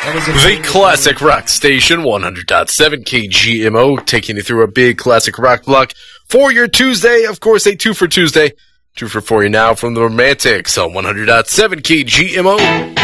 The Classic Rock Station, 100.7 KGMO, taking you through a big classic rock block for your Tuesday. Of course, a 2 for Tuesday. 2 for 4 you now from the Romantics on 100.7 KGMO.